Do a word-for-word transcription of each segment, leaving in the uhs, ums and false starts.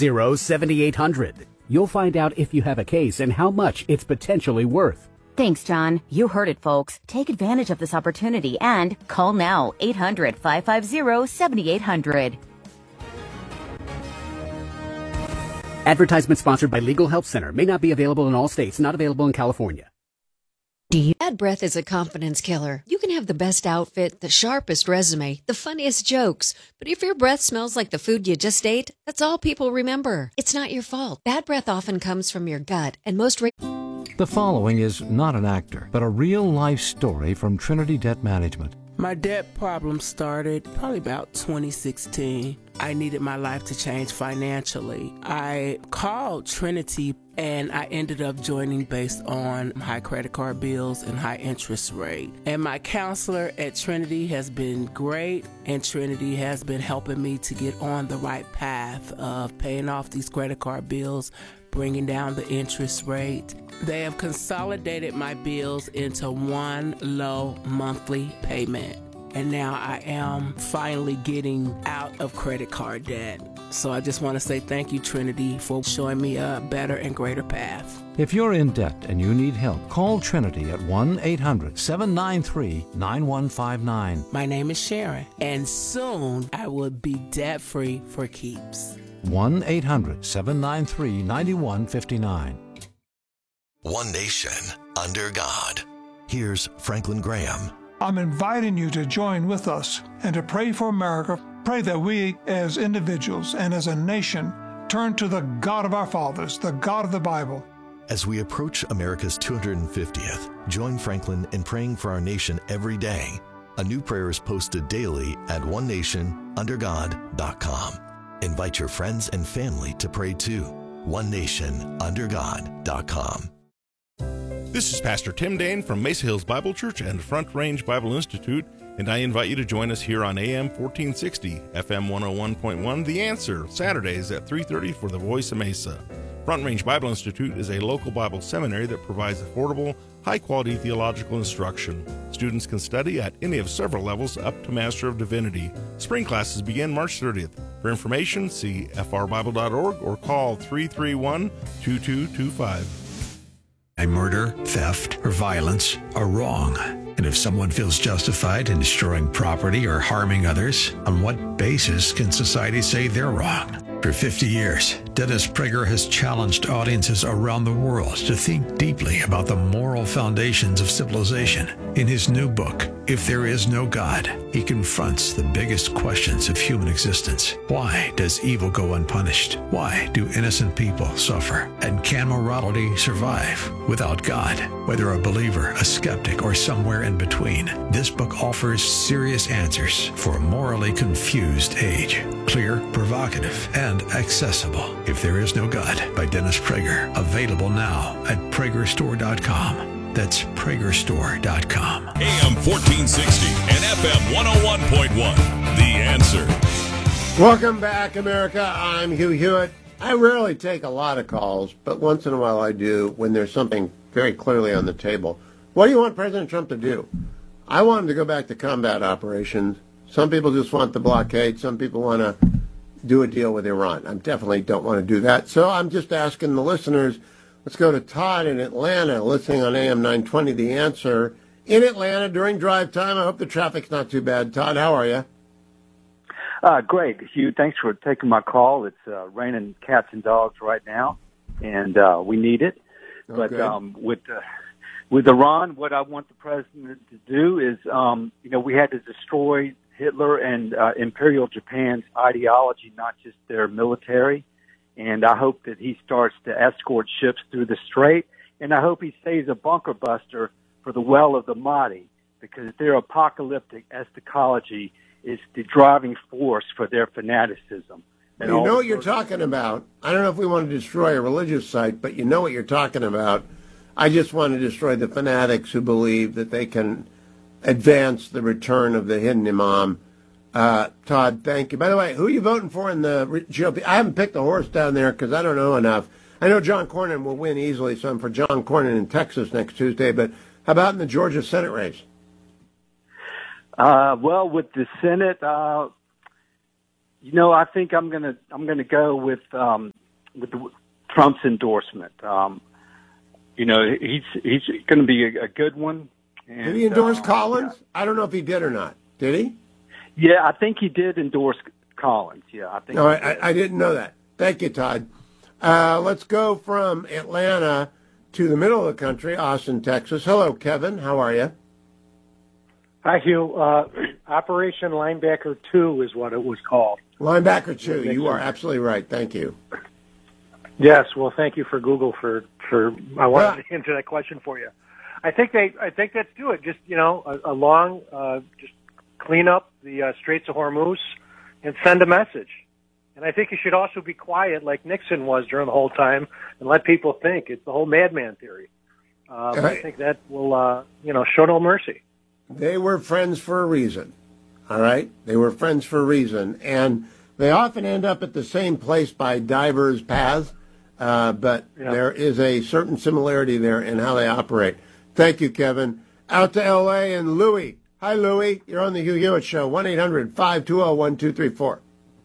zero, seven eight zero zero. You'll find out if you have a case and how much it's potentially worth. Thanks, John. You heard it, folks. Take advantage of this opportunity and call now, eight hundred, five five zero, seven eight zero zero. Advertisement sponsored by Legal Help Center. May not be available in all states. Not available in California. Bad breath is a confidence killer. You can have the best outfit, the sharpest resume, the funniest jokes, but if your breath smells like the food you just ate, that's all people remember. It's not your fault. Bad breath often comes from your gut, and most... Re- the following is not an actor, but a real-life story from Trinity Debt Management. My debt problem started probably about twenty sixteen. I needed my life to change financially. I called Trinity and I ended up joining based on high credit card bills and high interest rate. And my counselor at Trinity has been great, and Trinity has been helping me to get on the right path of paying off these credit card bills, bringing down the interest rate. They have consolidated my bills into one low monthly payment. And now I am finally getting out of credit card debt. So I just want to say thank you, Trinity, for showing me a better and greater path. If you're in debt and you need help, call Trinity at one eight hundred, seven nine three, nine one five nine. My name is Sharon, and soon I will be debt-free for keeps. one eight hundred, seven nine three, nine one five nine. One nation under God. Here's Franklin Graham. I'm inviting you to join with us and to pray for America. Pray that we as individuals and as a nation turn to the God of our fathers, the God of the Bible. As we approach America's two hundred fiftieth, join Franklin in praying for our nation every day. A new prayer is posted daily at one nation under god dot com. Invite your friends and family to pray too. one nation under god dot com. This is Pastor Tim Dane from Mesa Hills Bible Church and Front Range Bible Institute, and I invite you to join us here on A M fourteen sixty, F M one oh one point one, The Answer, Saturdays at three thirty for the Voice of Mesa. Front Range Bible Institute is a local Bible seminary that provides affordable, high-quality theological instruction. Students can study at any of several levels up to Master of Divinity. Spring classes begin March thirtieth. For information, see f r bible dot org or call three three one, two two two five. A murder, theft, or violence are wrong. And if someone feels justified in destroying property or harming others, on what basis can society say they're wrong? For fifty years, Dennis Prager has challenged audiences around the world to think deeply about the moral foundations of civilization. In his new book, If There Is No God, he confronts the biggest questions of human existence. Why does evil go unpunished? Why do innocent people suffer? And can morality survive without God? Whether a believer, a skeptic, or somewhere in between, this book offers serious answers for a morally confused age. Clear, provocative, and accessible. If There Is No God by Dennis Prager. Available now at prager store dot com. That's prager store dot com. A M fourteen sixty and F M one oh one point one. The Answer. Welcome back, America. I'm Hugh Hewitt. I rarely take a lot of calls, but once in a while I do when there's something very clearly on the table. What do you want President Trump to do? I want him to go back to combat operations. Some people just want the blockade. Some people want to do a deal with Iran. I definitely don't want to do that. So I'm just asking the listeners, let's go to Todd in Atlanta, listening on A M nine twenty, The Answer. In Atlanta during drive time. I hope the traffic's not too bad. Todd, how are you? Uh, great, Hugh. Thanks for taking my call. It's uh, raining cats and dogs right now, and uh, we need it. Oh, but good. um, with uh, with Iran, what I want the president to do is, um, you know, we had to destroy Hitler and uh, Imperial Japan's ideology, not just their military. And I hope that he starts to escort ships through the strait. And I hope he saves a bunker buster for the well of the Mahdi, because their apocalyptic eschatology is the driving force for their fanaticism. And you all know what the- you're talking about. I don't know if we want to destroy a religious site, but you know what you're talking about. I just want to destroy the fanatics who believe that they can advance the return of the hidden imam. Uh, Todd, thank you. By the way, who are you voting for in the G O P? I haven't picked a horse down there because I don't know enough. I know John Cornyn will win easily, so I'm for John Cornyn in Texas next Tuesday. But how about in the Georgia Senate race? Uh, well, with the Senate, uh, you know, I think I'm gonna I'm gonna go with um, with the, Trump's endorsement. Um, you know, he's he's going to be a, a good one. And, did he endorse uh, Collins? Yeah. I don't know if he did or not. Did he? Yeah, I think he did endorse Collins. Yeah, I think. No, I, I, I didn't know that. Thank you, Todd. Uh, let's go from Atlanta to the middle of the country, Austin, Texas. Hello, Kevin. How are you? Hi, Hugh. Uh, Operation Linebacker two is what it was called. Linebacker two. You are absolutely right. Thank you. Yes. Well, thank you for Google for for. I wanted Yeah. to answer that question for you. I think they. I think let's do it. Just you know, a, a long, uh, just clean up the uh, Straits of Hormuz and send a message. And I think you should also be quiet, like Nixon was during the whole time, and let people think. It's the whole madman theory. Uh, Right. I think that will, uh, you know, show no mercy. They were friends for a reason. All right? They were friends for a reason. And they often end up at the same place by diverse paths, uh, but Yeah. there is a certain similarity there in how they operate. Thank you, Kevin. Out to L A and Louie. Hi, Louie. You're on the Hugh Hewitt Show, one eight hundred five two zero one two three four.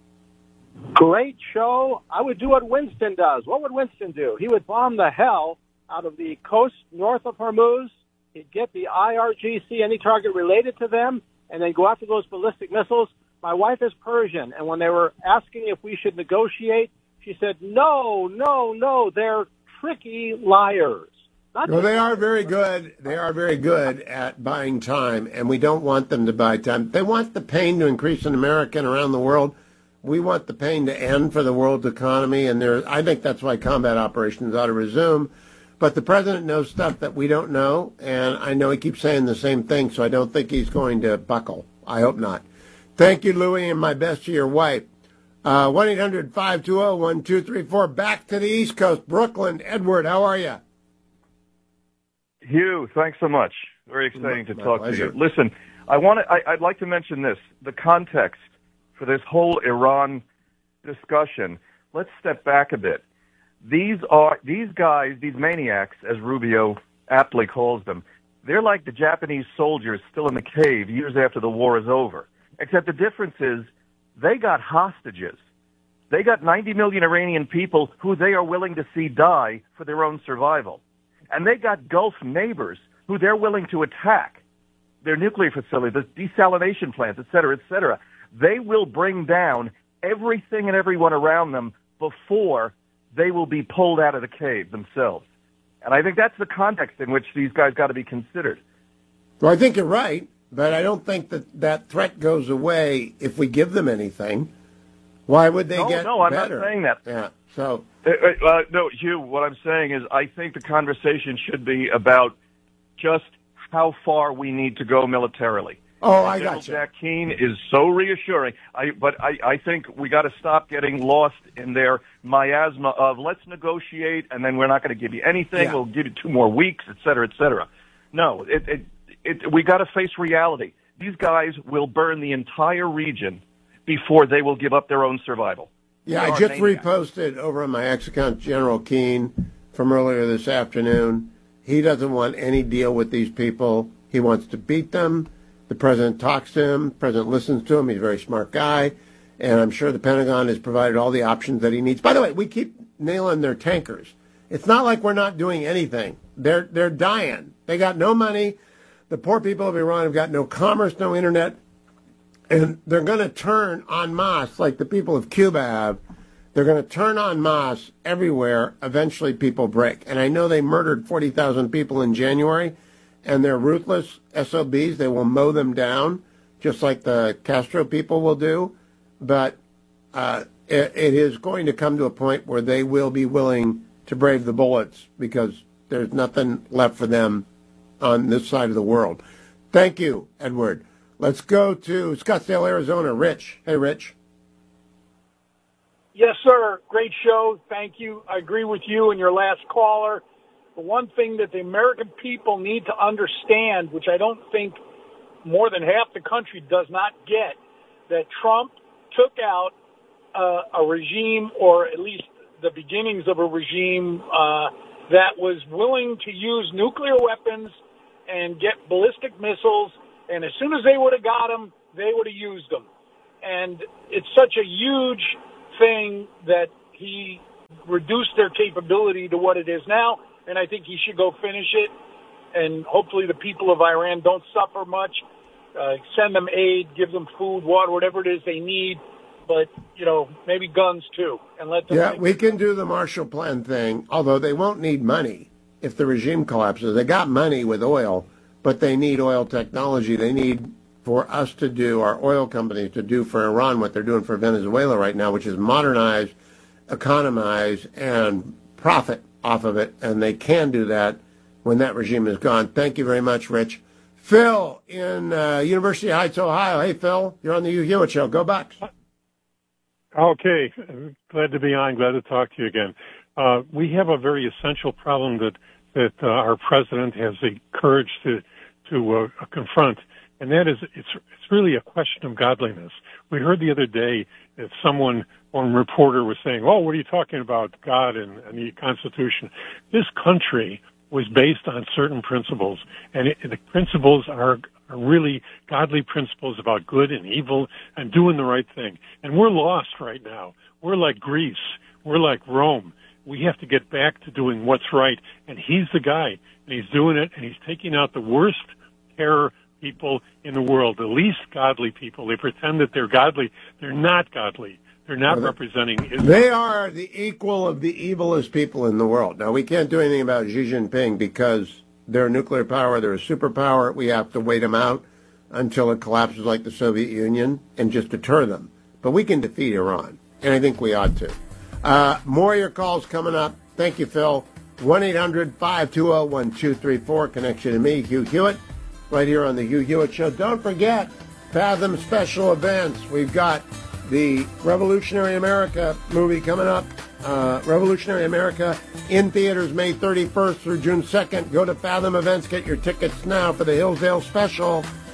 Great show. I would do what Winston does. What would Winston do? He would bomb the hell out of the coast north of Hormuz. He'd get the I R G C, any target related to them, and then go after those ballistic missiles. My wife is Persian, and when they were asking if we should negotiate, she said, no, no, no, they're tricky liars. Not Well, they are very good. They are very good at buying time, and we don't want them to buy time. They want the pain to increase in America and around the world. We want the pain to end for the world's economy, and there. I think that's why combat operations ought to resume. But the president knows stuff that we don't know, and I know he keeps saying the same thing, so I don't think he's going to buckle. I hope not. Thank you, Louie, and my best to your wife. Uh, one eight hundred five two zero one two three four. Back to the East Coast. Brooklyn. Edward, how are you? Hugh, thanks so much. Very exciting to My talk pleasure. to you. Listen, I want to, I, I'd like to mention this, the context for this whole Iran discussion. Let's step back a bit. These are, these guys, these maniacs, as Rubio aptly calls them, they're like the Japanese soldiers still in the cave years after the war is over. Except the difference is they got hostages. They got ninety million Iranian people who they are willing to see die for their own survival. And they got Gulf neighbors who they're willing to attack, their nuclear facilities, the desalination plants, et cetera, et cetera. They will bring down everything and everyone around them before they will be pulled out of the cave themselves. And I think that's the context in which these guys got to be considered. Well, I think you're right, but I don't think that that threat goes away if we give them anything. Why would they no, get No, I'm better? not saying that. Yeah, so... Uh, uh, no, Hugh, what I'm saying is I think the conversation should be about just how far we need to go militarily. Oh, I General got you. Jack Keane is so reassuring. I, but I, I think we got to stop getting lost in their miasma of let's negotiate and then we're not going to give you anything. Yeah. We'll give you two more weeks, et cetera, et cetera. No, it, it, it, we got to face reality. These guys will burn the entire region before they will give up their own survival. Yeah, They I are just maniacs. reposted over on my ex account General Keane from earlier this afternoon. He doesn't want any deal with these people. He wants to beat them. The president talks to him. The president listens to him. He's a very smart guy. And I'm sure the Pentagon has provided all the options that he needs. By the way, we keep nailing their tankers. It's not like we're not doing anything. They're, they're dying. They got no money. The poor people of Iran have got no commerce, no internet. And they're going to turn en masse, like the people of Cuba have. They're going to turn en masse everywhere. Eventually, people break. And I know they murdered forty thousand people in January, and they're ruthless S O Bs. They will mow them down, just like the Castro people will do. But uh, it, it is going to come to a point where they will be willing to brave the bullets because there's nothing left for them on this side of the world. Thank you, Edward. Let's go to Scottsdale, Arizona. Rich. Hey, Rich. Yes, sir. Great show. Thank you. I agree with you and your last caller. The one thing that the American people need to understand, which I don't think more than half the country does not get, that Trump took out uh, a regime, or at least the beginnings of a regime, uh, that was willing to use nuclear weapons and get ballistic missiles. And as soon as they would have got them, they would have used them. And it's such a huge thing that he reduced their capability to what it is now, and I think he should go finish it. And hopefully the people of Iran don't suffer much. Uh, send them aid, give them food, water, whatever it is they need. But, you know, maybe guns too. And let them Yeah, make- we can do the Marshall Plan thing, although they won't need money if the regime collapses. They got money with oil, but they need oil technology. They need for us to do, our oil companies to do for Iran what they're doing for Venezuela right now, which is modernize, economize, and profit off of it. And they can do that when that regime is gone. Thank you very much, Rich. Phil in uh, University Heights, Ohio. Hey, Phil, you're on the Hugh Hewitt Show. Go Bucks. Okay, glad to be on. Glad to talk to you again. Uh, we have a very essential problem that that uh, our president has the courage to to uh, confront, and that is it's it's really a question of godliness. We heard the other day that someone, one reporter, was saying, "Oh, what are you talking about, God and, and the Constitution?" This country was based on certain principles, and it, the principles are, are really godly principles about good and evil and doing the right thing. And we're lost right now. We're like Greece. We're like Rome. We have to get back to doing what's right, and he's the guy, and he's doing it, and he's taking out the worst terror people in the world, the least godly people. They pretend that they're godly. They're not godly. They're not well, representing Israel. They are the equal of the evilest people in the world. Now, we can't do anything about Xi Jinping because they're a nuclear power, they're a superpower. We have to wait them out until it collapses like the Soviet Union and just deter them. But we can defeat Iran, and I think we ought to. Uh, more of your calls coming up. Thank you, Phil. one eight hundred five two zero one two three four. Connection to me, Hugh Hewitt, right here on the Hugh Hewitt Show. Don't forget, Fathom special events. We've got the Revolutionary America movie coming up. Uh, Revolutionary America in theaters May thirty-first through June second. Go to Fathom Events. Get your tickets now for the Hillsdale special.